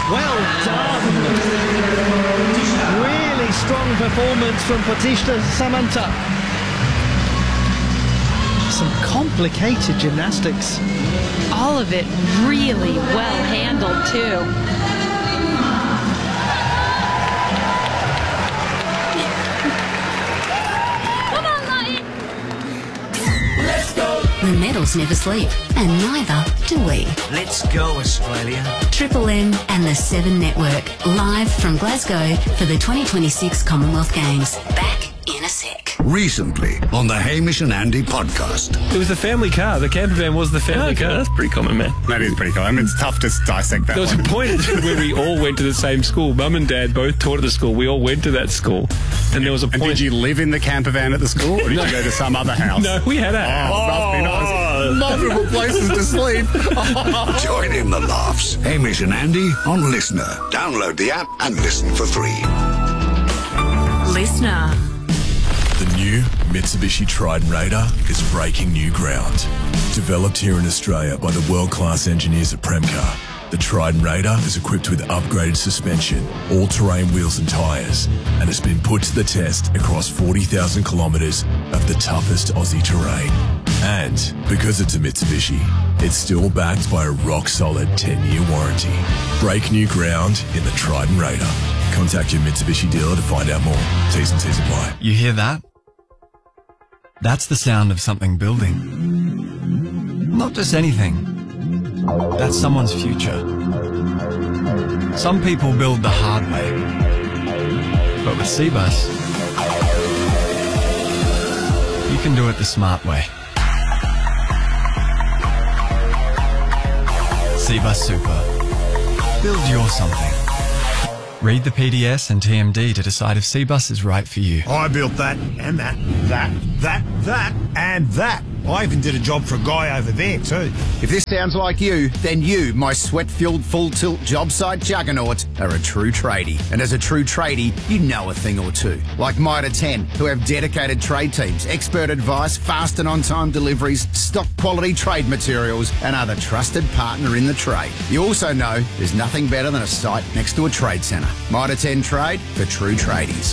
Well done. Really strong performance from Pratishta Samanta. Some complicated gymnastics. All of it really well handled too. Come on, Lion. Let's go. The medals never sleep, and neither do we. Let's go, Australia. Triple M and the 7 Network, live from Glasgow for the 2026 Commonwealth Games. Back in a sec. Recently on the Hamish and Andy podcast. It was the family car. The camper van was the family car. That's pretty common, man. That is pretty common. I mean, it's tough to dissect that. There was a point where we all went to the same school. Mum and Dad both taught at the school. We all went to that school. And there was a point... And did you live in the camper van at the school, or did you go to some other house? No, we had a house. Must be nice. Multiple places to sleep. Join in the laughs. Hamish and Andy on Listener. Download the app and listen for free. Listener. The new Mitsubishi Triton Raider is breaking new ground. Developed here in Australia by the world-class engineers at Premcar, the Triton Raider is equipped with upgraded suspension, all-terrain wheels and tyres, and has been put to the test across 40,000 kilometres of the toughest Aussie terrain. And because it's a Mitsubishi, it's still backed by a rock-solid 10-year warranty. Break new ground in the Triton Raider. Contact your Mitsubishi dealer to find out more. T's and C's apply. You hear that? That's the sound of something building. Not just anything. That's someone's future. Some people build the hard way. But with Cbus, you can do it the smart way. Cbus Super. Build your something. Read the PDS and TMD to decide if Cbus is right for you. I built that, and that, and that. I even did a job for a guy over there too. If this sounds like you, then you, my sweat-filled, full-tilt job site juggernaut, are a true tradie. And as a true tradie, you know a thing or two. Like Mitre 10, who have dedicated trade teams, expert advice, fast and on-time deliveries, stock quality trade materials, and are the trusted partner in the trade. You also know there's nothing better than a site next to a trade centre. Mitre 10 Trade for true tradies.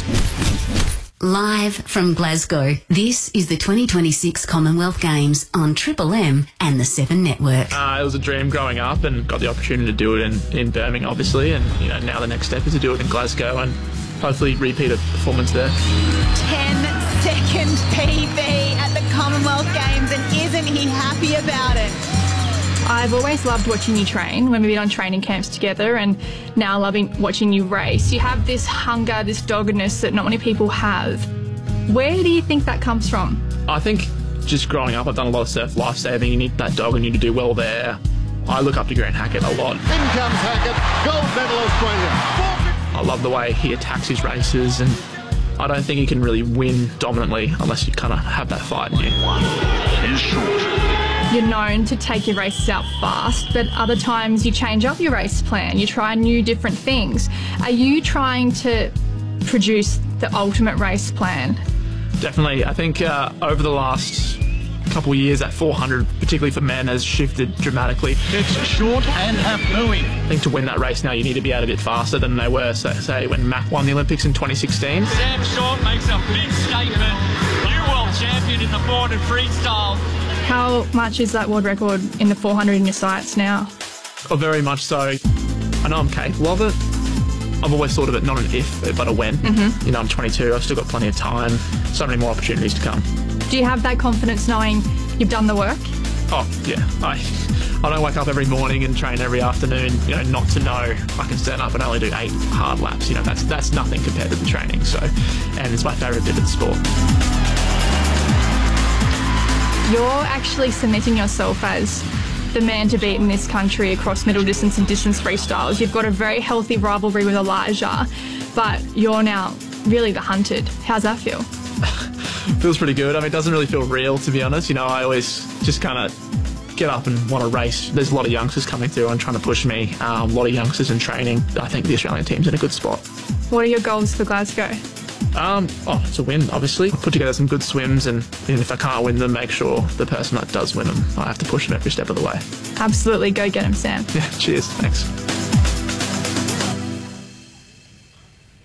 Live from Glasgow, this is the 2026 Commonwealth Games on Triple M and the 7 Network. It was a dream growing up and got the opportunity to do it in Birmingham, obviously, and now the next step is to do it in Glasgow and hopefully repeat a performance there. 10-second PB at the Commonwealth Games, and isn't he happy about it? I've always loved watching you train when we've been on training camps together, and now loving watching you race. You have this hunger, this doggedness that not many people have. Where do you think that comes from? I think just growing up, I've done a lot of surf lifesaving. You need that dog and you need to do well there. I look up to Grant Hackett a lot. In comes Hackett, gold medal Australia. I love the way he attacks his races, and I don't think he can really win dominantly unless you kind of have that fight in you. Is short. You're known to take your races out fast, but other times you change up your race plan. You try new different things. Are you trying to produce the ultimate race plan? Definitely. I think over the last couple of years, that 400, particularly for men, has shifted dramatically. It's short and half moving. I think to win that race now, you need to be able to bit faster than they were, say, when Matt won the Olympics in 2016. Sam Short makes a big statement. New world champion in the 400 freestyle. How much is that world record in the 400 in your sights now? Oh, very much so. I know I'm capable of it. I've always thought of it not an if, but a when. Mm-hmm. I'm 22, I've still got plenty of time, so many more opportunities to come. Do you have that confidence knowing you've done the work? Oh, yeah. I don't wake up every morning and train every afternoon, not to know I can stand up and only do 8 hard laps. That's nothing compared to the training. So, and it's my favourite bit of the sport. You're actually cementing yourself as the man to beat in this country across middle distance and distance freestyles. You've got a very healthy rivalry with Elijah, but you're now really the hunted. How's that feel? Feels pretty good. I mean, it doesn't really feel real, to be honest. I always just kind of get up and want to race. There's a lot of youngsters coming through and trying to push me. A lot of youngsters in training. I think the Australian team's in a good spot. What are your goals for Glasgow? It's a win, obviously. Put together some good swims, and if I can't win them, make sure the person that does win them, I have to push them every step of the way. Absolutely. Go get him, Sam. Yeah, cheers. Thanks.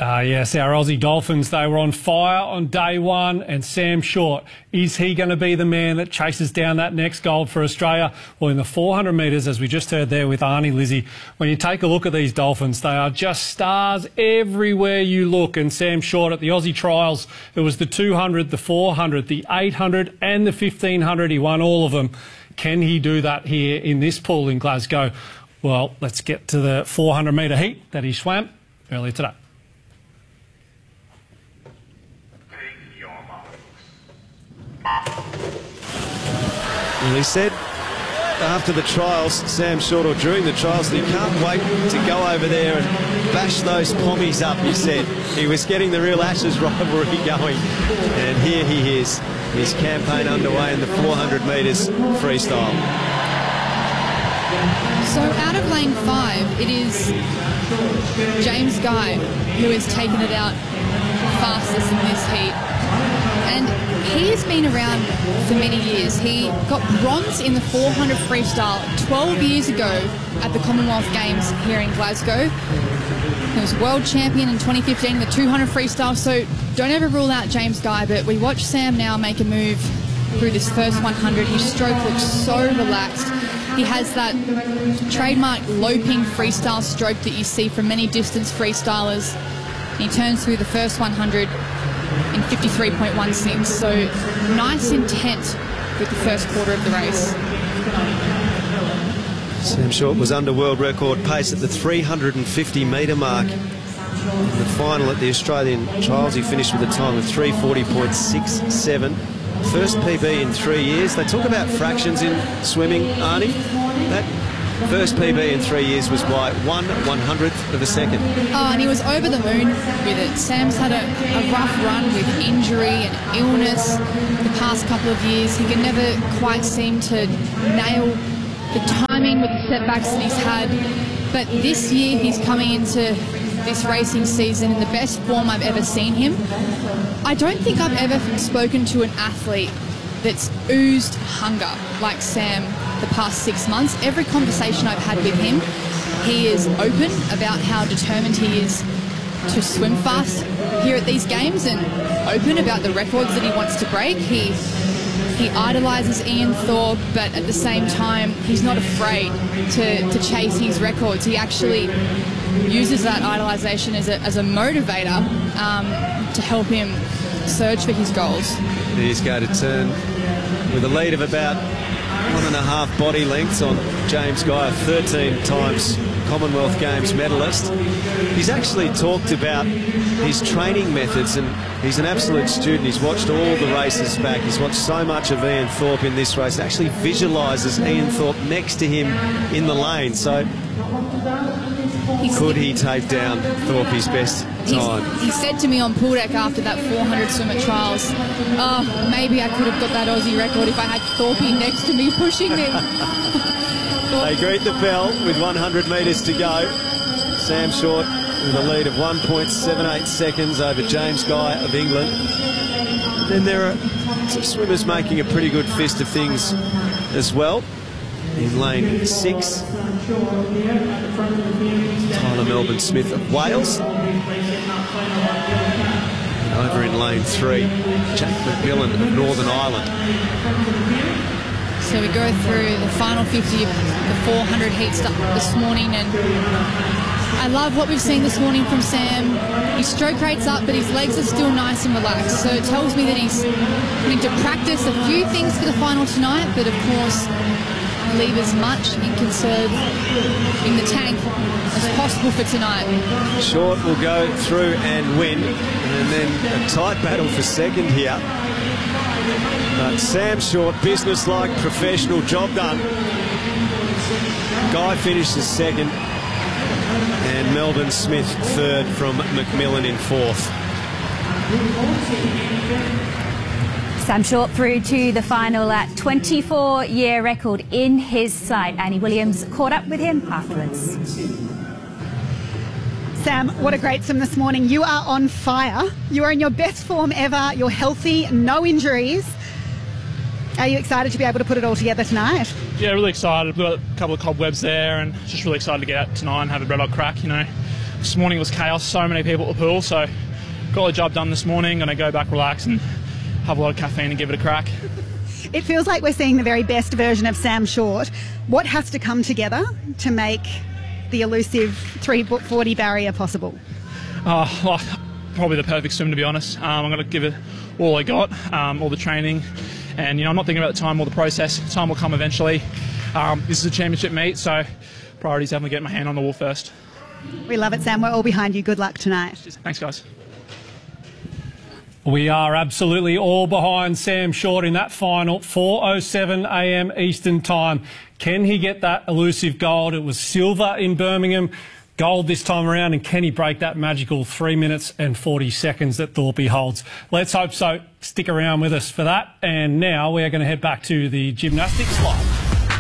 Yes, our Aussie Dolphins, they were on fire on day one, and Sam Short, is he going to be the man that chases down that next gold for Australia? Well, in the 400 metres, as we just heard there with Arnie Lizzie, when you take a look at these Dolphins, they are just stars everywhere you look. And Sam Short at the Aussie trials, it was the 200, the 400, the 800 and the 1500. He won all of them. Can he do that here in this pool in Glasgow? Well, let's get to the 400 metre heat that he swam earlier today. Well, he said after the trials, Sam Short, or during the trials, that he can't wait to go over there and bash those pommies up, he said. He was getting the real Ashes rivalry going. And here he is, his campaign underway in the 400 metres freestyle. So out of lane 5, it is James Guy who has taken it out fastest in this heat. And he has been around for many years. He got bronze in the 400 freestyle 12 years ago at the Commonwealth Games here in Glasgow. He was world champion in 2015 in the 200 freestyle, so don't ever rule out James Guy, but we watch Sam now make a move through this first 100. His stroke looks so relaxed. He has that trademark loping freestyle stroke that you see from many distance freestylers. He turns through the first 100 in 53.16, so nice intent with the first quarter of the race. Sam Short was under world record pace at the 350 metre mark. In the final at the Australian trials, he finished with a time of 340.67. First PB in 3 years. They talk about fractions in swimming, Arnie. That first PB in 3 years was by 1/100th of a second. Oh, and he was over the moon with it. Sam's had a rough run with injury and illness the past couple of years. He can never quite seem to nail the timing with the setbacks that he's had. But this year he's coming into this racing season in the best form I've ever seen him. I don't think I've ever spoken to an athlete that's oozed hunger like Sam the past 6 months. Every conversation I've had with him, he is open about how determined he is to swim fast here at these games and open about the records that he wants to break. He idolises Ian Thorpe, but at the same time, he's not afraid to chase his records. He actually uses that idolisation as a motivator to help him search for his goals. He's going to turn with a lead of about 1.5 body lengths on James Guy, a 13 times Commonwealth Games medalist. He's actually talked about his training methods, and he's an absolute student. He's watched all the races back. He's watched so much of Ian Thorpe in this race. He actually visualises Ian Thorpe next to him in the lane. So could he take down Thorpe's best time? He said to me on pool deck after that 400 swim at trials, oh, maybe I could have got that Aussie record if I had Thorpe next to me pushing him. They greet the bell with 100 metres to go. Sam Short with a lead of 1.78 seconds over James Guy of England. Then there are some swimmers making a pretty good fist of things as well. In lane 6, Tyler Melbourne Smith of Wales. And over in lane 3, Jack McMillan of Northern Ireland. So we go through the final 50 of the 400 heat start this morning, and I love what we've seen this morning from Sam. His stroke rate's up, but his legs are still nice and relaxed. So it tells me that he's going to practice a few things for the final tonight, but of course leave as much in conserve in the tank as possible for tonight. Short will go through and win, and then a tight battle for second here. But Sam Short, business-like, professional, job done. Guy finishes second, and Melbourne Smith third from McMillan in fourth. Sam Short through to the final at 24-year record in his sight. Annie Williams caught up with him afterwards. Sam, what a great swim this morning. You are on fire. You are in your best form ever. You're healthy, no injuries. Are you excited to be able to put it all together tonight? Yeah, really excited. We've got a couple of cobwebs there, and just really excited to get out tonight and have a red hot crack, you know. This morning was chaos, so many people at the pool, so got the job done this morning. Going to go back, relax and have a lot of caffeine and give it a crack. It feels like we're seeing the very best version of Sam Short. What has to come together to make the elusive 340 barrier possible? Well, probably the perfect swim, to be honest. I'm going to give it all I got, all the training, and I'm not thinking about the time or the process. Time will come eventually. This is a championship meet, so priority is definitely getting my hand on the wall first. We love it, Sam. We're all behind you. Good luck tonight. Thanks, guys. We are absolutely all behind Sam Short in that final, 4:07 a.m. Eastern Time. Can he get that elusive gold? It was silver in Birmingham, gold this time around, and can he break that magical 3 minutes and 40 seconds that Thorpe holds? Let's hope so. Stick around with us for that. And now we're going to head back to the gymnastics live.